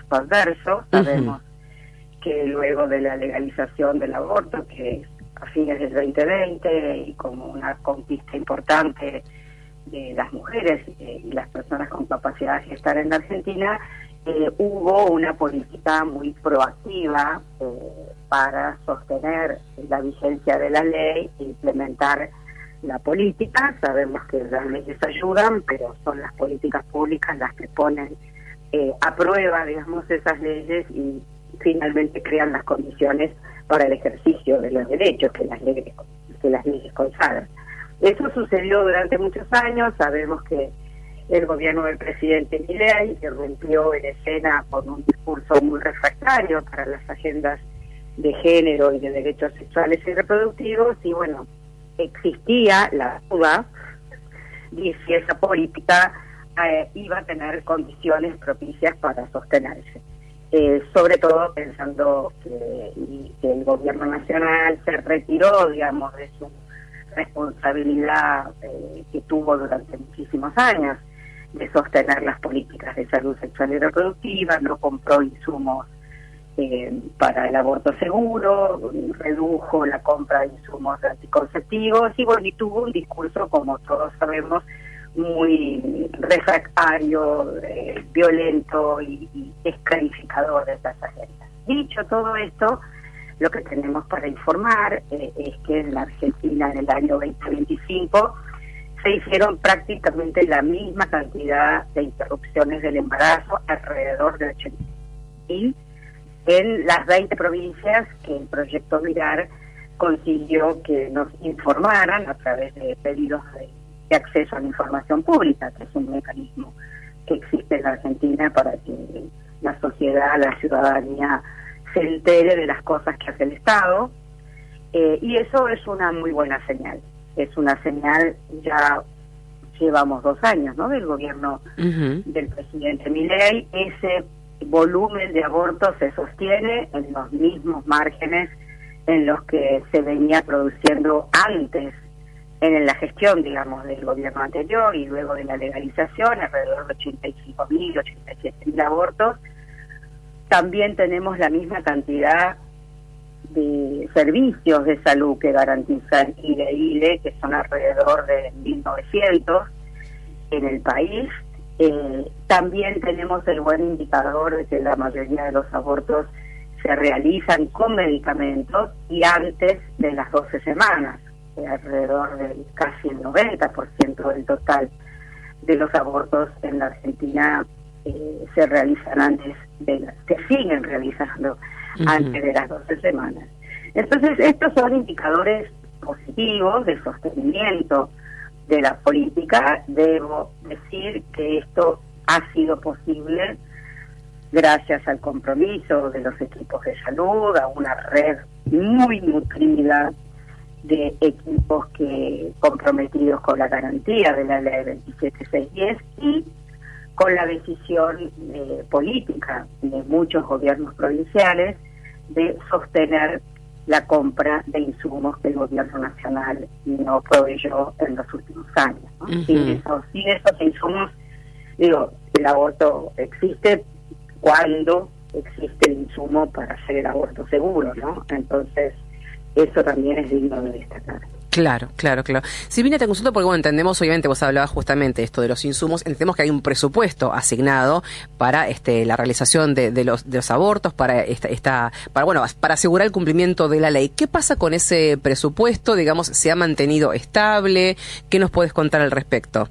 efecto adverso. Sabemos que luego de la legalización del aborto, que a fines del 2020, y como una conquista importante de las mujeres y las personas con capacidad de gestar en la Argentina, hubo una política muy proactiva para sostener la vigencia de la ley e implementar la política. Sabemos que las leyes ayudan, pero son las políticas públicas las que ponen a prueba, digamos, esas leyes y finalmente crean las condiciones para el ejercicio de los derechos que las leyes consagran. Eso sucedió durante muchos años. Sabemos que el gobierno del presidente Milei irrumpió en escena con un discurso muy refractario para las agendas de género y de derechos sexuales y reproductivos, y bueno, existía la duda de si esa política iba a tener condiciones propicias para sostenerse. Sobre todo pensando que el gobierno nacional se retiró, digamos, de su responsabilidad que tuvo durante muchísimos años de sostener las políticas de salud sexual y reproductiva, no compró insumos para el aborto seguro, redujo la compra de insumos anticonceptivos y bueno, y tuvo un discurso, como todos sabemos, muy refractario, violento y descalificador de esas agendas. Dicho todo esto, lo que tenemos para informar es que en la Argentina en el año 2025 se hicieron prácticamente la misma cantidad de interrupciones del embarazo, alrededor de 80.000, en las 20 provincias que el proyecto Mirar consiguió que nos informaran a través de pedidos de acceso a la información pública, que es un mecanismo que existe en la Argentina para que la sociedad, la ciudadanía se entere de las cosas que hace el Estado, y eso es una muy buena señal. Es una señal, ya llevamos 2 años, ¿no?, del gobierno del presidente Milei. Ese volumen de abortos se sostiene en los mismos márgenes en los que se venía produciendo antes, en la gestión, digamos, del gobierno anterior y luego de la legalización, alrededor de 85.000, 87.000 abortos. También tenemos la misma cantidad de servicios de salud que garantizan ILE, que son alrededor de 1.900 en el país. También tenemos el buen indicador de que la mayoría de los abortos se realizan con medicamentos y antes de las 12 semanas. Alrededor del casi el 90% del total de los abortos en la Argentina se realizan se siguen realizando antes de las 12 semanas. Entonces, estos son indicadores positivos de sostenimiento de la política. Debo decir que esto ha sido posible gracias al compromiso de los equipos de salud, a una red muy nutrida de equipos comprometidos con la garantía de la ley 27610 y con la decisión política de muchos gobiernos provinciales de sostener la compra de insumos que el gobierno nacional no proveyó en los últimos años, ¿no? Sin esos insumos, digo, el aborto existe cuando existe el insumo para hacer el aborto seguro, ¿no? Entonces, eso también es digno de destacar. Claro. Silvina, te consulto porque, bueno, entendemos, obviamente, vos hablabas justamente esto de los insumos, entendemos que hay un presupuesto asignado para la realización de los abortos, para para asegurar el cumplimiento de la ley. ¿Qué pasa con ese presupuesto? Digamos, ¿se ha mantenido estable? ¿Qué nos puedes contar al respecto?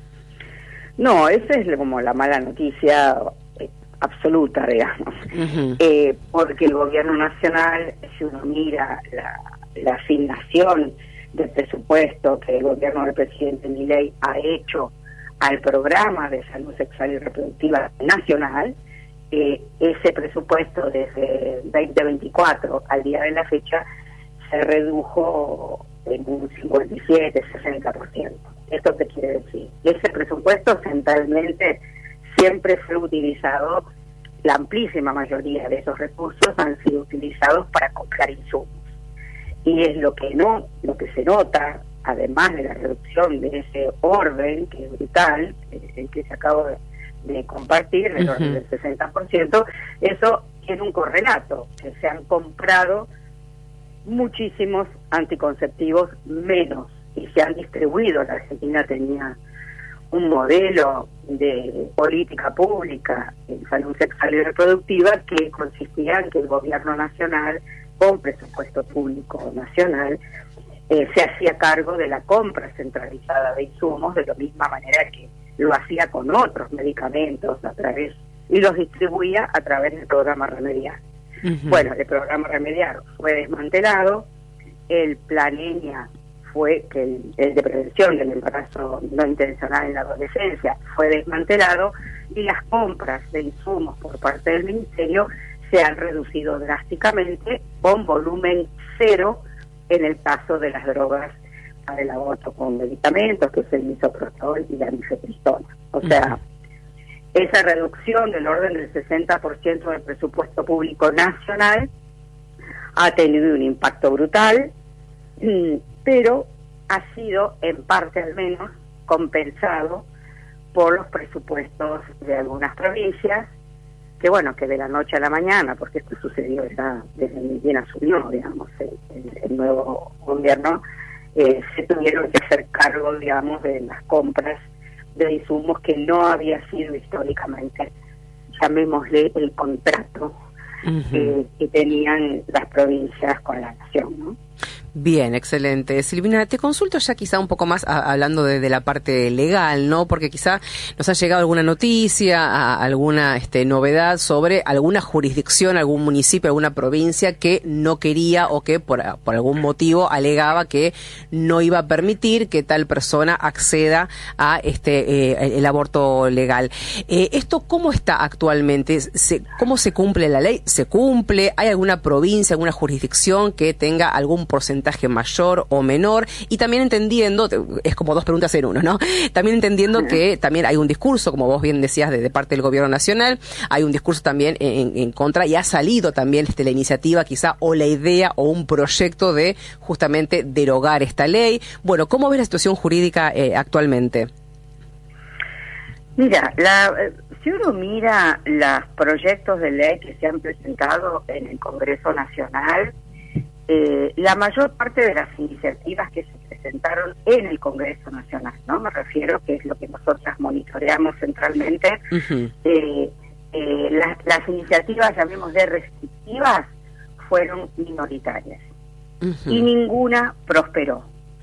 No, esa es como la mala noticia absoluta, digamos, porque el gobierno nacional, si uno mira la asignación de presupuesto que el gobierno del presidente Milei ha hecho al programa de salud sexual y reproductiva nacional, ese presupuesto desde 2024 al día de la fecha se redujo en un 57-60%. ¿Esto qué quiere decir? Ese presupuesto centralmente siempre fue utilizado, la amplísima mayoría de esos recursos han sido utilizados para comprar insumos. Y es lo que se nota, además de la reducción de ese orden, que es brutal, el que se acabo de compartir, del orden del 60%, eso tiene un correlato, que se han comprado muchísimos anticonceptivos menos y se han distribuido. La Argentina tenía un modelo de política pública en salud sexual y reproductiva que consistía en que el gobierno nacional, con presupuesto público nacional, se hacía cargo de la compra centralizada de insumos, de la misma manera que lo hacía con otros medicamentos y los distribuía a través del programa Remediar. Bueno, el programa Remediar fue desmantelado, el Plan ENIA fue que el de prevención del embarazo no intencional en la adolescencia fue desmantelado, y las compras de insumos por parte del Ministerio se han reducido drásticamente, con volumen cero en el caso de las drogas para el aborto con medicamentos, que es el misoprostol y la mifepristona. O sea, esa reducción del orden del 60% del presupuesto público nacional ha tenido un impacto brutal, pero ha sido, en parte al menos, compensado por los presupuestos de algunas provincias, que bueno, que de la noche a la mañana, porque esto sucedió ya desde bien asumió, digamos, el nuevo gobierno, se tuvieron que hacer cargo, digamos, de las compras de insumos que no había sido históricamente, llamémosle, el contrato que tenían las provincias con la nación, ¿no? Bien, excelente. Silvina, te consulto ya quizá un poco más hablando de la parte legal, ¿no? Porque quizá nos ha llegado alguna noticia, alguna novedad sobre alguna jurisdicción, algún municipio, alguna provincia que no quería o que por algún motivo alegaba que no iba a permitir que tal persona acceda a el aborto legal. ¿Esto cómo está actualmente? ¿Cómo se cumple la ley? ¿Se cumple? ¿Hay alguna provincia, alguna jurisdicción que tenga algún porcentaje mayor o menor? Y también entendiendo, es como dos preguntas en uno, ¿no? También entendiendo que también hay un discurso, como vos bien decías, de parte del gobierno nacional, hay un discurso también en contra, y ha salido también la iniciativa quizá, o la idea, o un proyecto de justamente derogar esta ley. Bueno, ¿cómo ves la situación jurídica actualmente? Mira, si uno mira los proyectos de ley que se han presentado en el Congreso Nacional, la mayor parte de las iniciativas que se presentaron en el Congreso Nacional, ¿no? Me refiero, que es lo que nosotras monitoreamos centralmente, las iniciativas, llamémosle restrictivas, fueron minoritarias y ninguna prosperó.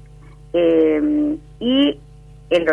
Y el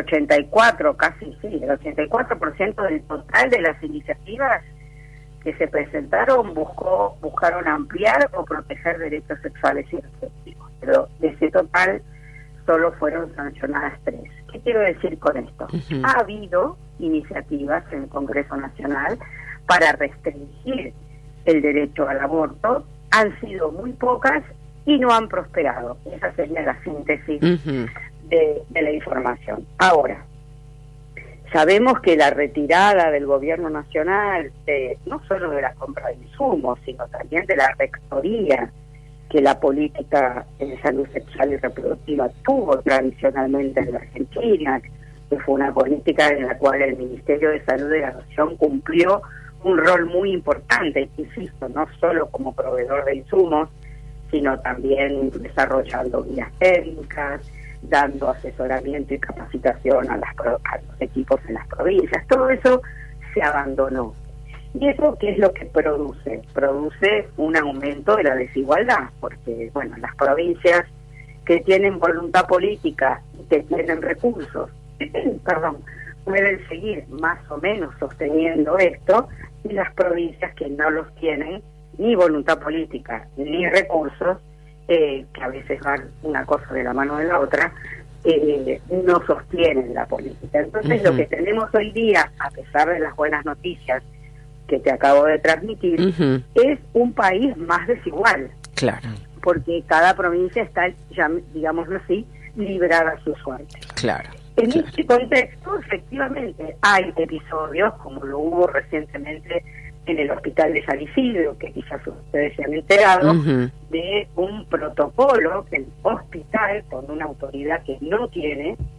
84% del total de las iniciativas que se presentaron buscaron ampliar o proteger derechos sexuales y reproductivos, pero de ese total solo fueron sancionadas 3. ¿Qué quiero decir con esto? Ha habido iniciativas en el Congreso Nacional para restringir el derecho al aborto, han sido muy pocas y no han prosperado. Esa sería la síntesis de la información. Ahora, sabemos que la retirada del gobierno nacional, no solo de la compra de insumos, sino también de la rectoría que la política de salud sexual y reproductiva tuvo tradicionalmente en la Argentina, que fue una política en la cual el Ministerio de Salud de la Nación cumplió un rol muy importante, insisto, no solo como proveedor de insumos, sino también desarrollando guías técnicas, dando asesoramiento y capacitación a los equipos en las provincias. Todo eso se abandonó. ¿Y eso qué es lo que produce? Produce un aumento de la desigualdad, porque, bueno, las provincias que tienen voluntad política y que tienen recursos, pueden seguir más o menos sosteniendo esto, y las provincias que no los tienen, ni voluntad política, ni recursos, que a veces van una cosa de la mano de la otra, no sostienen la política. Entonces lo que tenemos hoy día, a pesar de las buenas noticias que te acabo de transmitir, es un país más desigual. Claro. Porque cada provincia está, ya, digámoslo así, librada a su suerte. Claro. En este contexto, efectivamente, hay episodios, como lo hubo recientemente en el hospital de San Isidro, que quizás ustedes se han enterado, de un protocolo que el hospital, con una autoridad que no tiene,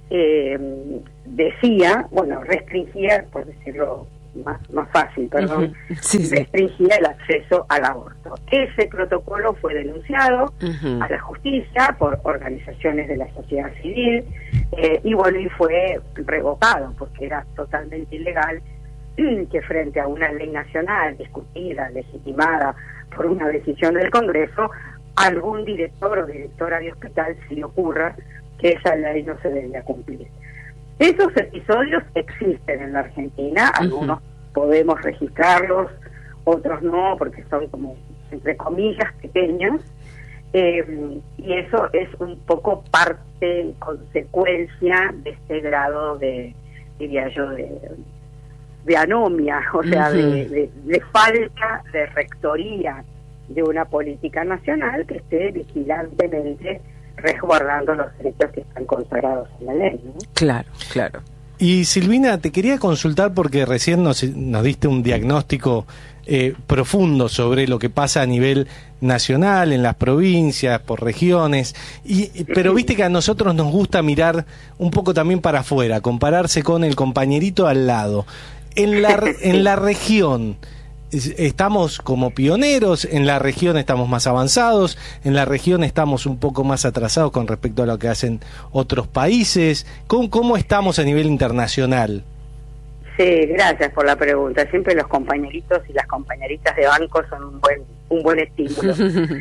decía, bueno, restringía, por decirlo más fácil, perdón, sí. restringía el acceso al aborto. Ese protocolo fue denunciado a la justicia por organizaciones de la sociedad civil, y bueno, y fue revocado porque era totalmente ilegal que frente a una ley nacional discutida, legitimada por una decisión del Congreso, algún director o directora de hospital se le ocurra que esa ley no se debía cumplir. Esos episodios existen en la Argentina, algunos podemos registrarlos, otros no, porque son como, entre comillas, pequeños, y eso es un poco parte, consecuencia de este grado de, diría yo, de anomia, o sea, de falta de rectoría de una política nacional que esté vigilantemente resguardando los derechos que están consagrados en la ley, ¿no? Claro, claro. Y Silvina, te quería consultar porque recién nos diste un diagnóstico profundo sobre lo que pasa a nivel nacional, en las provincias, por regiones, pero viste que a nosotros nos gusta mirar un poco también para afuera, compararse con el compañerito al lado. En la región, ¿estamos como pioneros? ¿En la región estamos más avanzados? ¿En la región estamos un poco más atrasados con respecto a lo que hacen otros países? ¿Cómo estamos a nivel internacional? Sí, gracias por la pregunta. Siempre los compañeritos y las compañeritas de banco son un buen estímulo.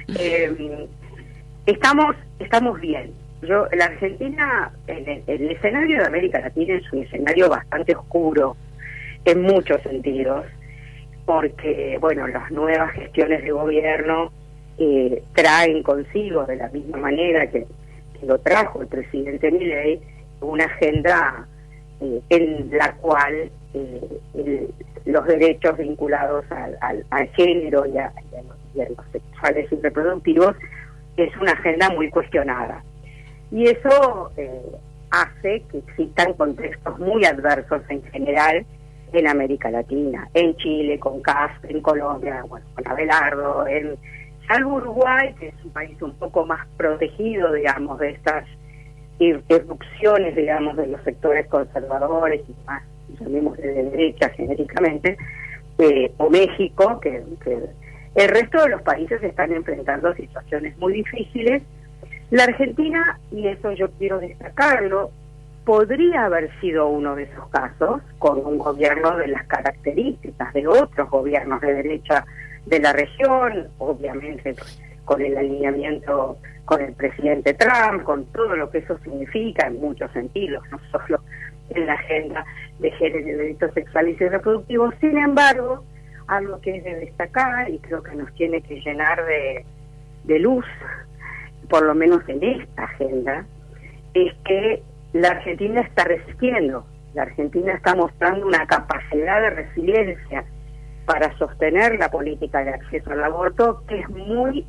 Estamos bien. La Argentina, el escenario de América Latina es un escenario bastante oscuro en muchos sentidos, porque, bueno, las nuevas gestiones de gobierno traen consigo, de la misma manera que lo trajo el presidente Milei, una agenda en la cual los derechos vinculados al género y a los sexuales y reproductivos es una agenda muy cuestionada. Y eso hace que existan contextos muy adversos en general en América Latina, en Chile con Kast, en Colombia, bueno, con Abelardo, salvo Uruguay, que es un país un poco más protegido, digamos, de estas irrupciones, digamos, de los sectores conservadores y más, llamémosle de derecha genéricamente, o México, que el resto de los países están enfrentando situaciones muy difíciles. La Argentina, y eso yo quiero destacarlo, podría haber sido uno de esos casos, con un gobierno de las características de otros gobiernos de derecha de la región, obviamente con el alineamiento con el presidente Trump, con todo lo que eso significa en muchos sentidos, no solo en la agenda de género y derechos sexuales y reproductivos. Sin embargo, algo que es de destacar y creo que nos tiene que llenar de luz, por lo menos en esta agenda, es que la Argentina está resistiendo. La Argentina está mostrando una capacidad de resiliencia para sostener la política de acceso al aborto que es muy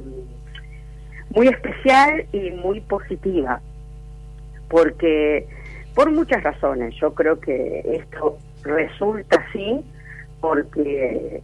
especial y muy positiva, porque por muchas razones yo creo que esto resulta así porque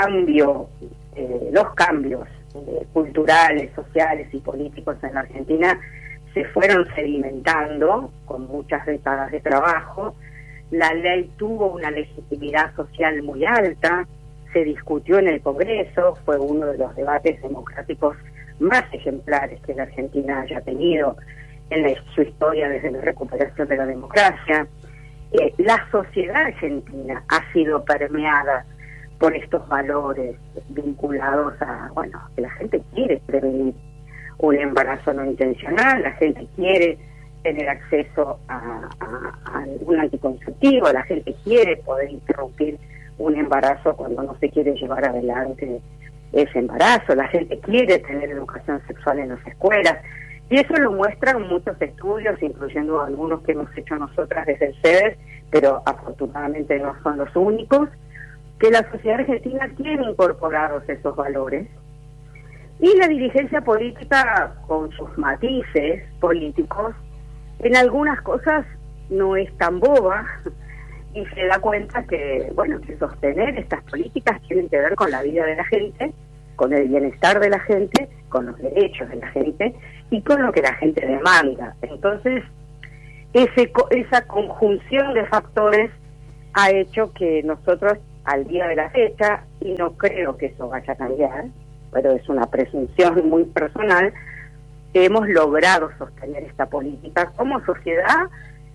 los cambios culturales, sociales y políticos en la Argentina se fueron sedimentando con muchas décadas de trabajo. La ley tuvo una legitimidad social muy alta, se discutió en el Congreso, fue uno de los debates democráticos más ejemplares que la Argentina haya tenido en su historia desde la recuperación de la democracia. La sociedad argentina ha sido permeada por estos valores vinculados a, bueno, que la gente quiere prevenir un embarazo no intencional, la gente quiere tener acceso a un anticonceptivo, la gente quiere poder interrumpir un embarazo cuando no se quiere llevar adelante ese embarazo, la gente quiere tener educación sexual en las escuelas, y eso lo muestran muchos estudios, incluyendo algunos que hemos hecho nosotras desde el CEDES, pero afortunadamente no son los únicos, que la sociedad argentina tiene incorporados esos valores. Y la dirigencia política, con sus matices políticos, en algunas cosas no es tan boba y se da cuenta que, bueno, que sostener estas políticas tienen que ver con la vida de la gente, con el bienestar de la gente, con los derechos de la gente y con lo que la gente demanda. Entonces, esa conjunción de factores ha hecho que nosotros, al día de la fecha, y no creo que eso vaya a cambiar, pero es una presunción muy personal, hemos logrado sostener esta política como sociedad,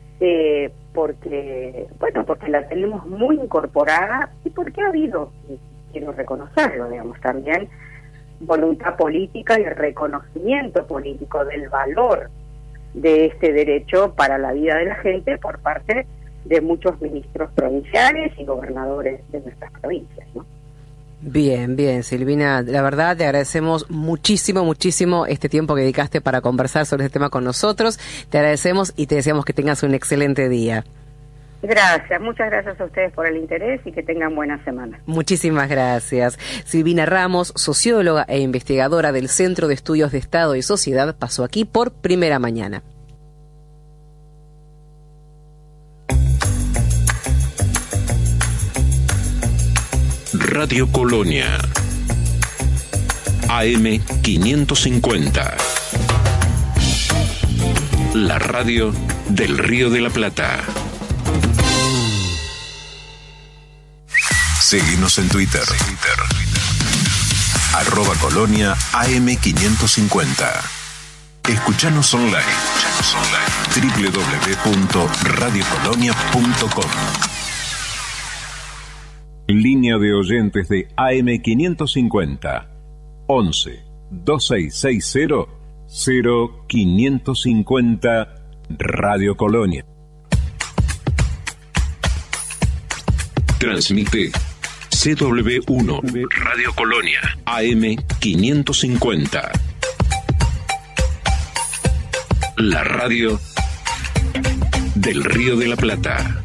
porque la tenemos muy incorporada y porque ha habido, quiero reconocerlo, digamos, también voluntad política y reconocimiento político del valor de este derecho para la vida de la gente por parte de muchos ministros provinciales y gobernadores de nuestras provincias, ¿no? Bien, bien, Silvina, la verdad te agradecemos muchísimo, muchísimo este tiempo que dedicaste para conversar sobre este tema con nosotros. Te agradecemos y te deseamos que tengas un excelente día. Gracias, muchas gracias a ustedes por el interés y que tengan buena semana. Muchísimas gracias. Silvina Ramos, socióloga e investigadora del Centro de Estudios de Estado y Sociedad, pasó aquí por Primera Mañana. Radio Colonia, AM 550, la radio del Río de la Plata. Seguinos en Twitter. @Colonia AM 550. Escuchanos online. www.radiocolonia.com. Línea de oyentes de AM 550 11 2660 0550 Radio Colonia. Transmite CW1 Radio Colonia AM 550. La radio del Río de la Plata.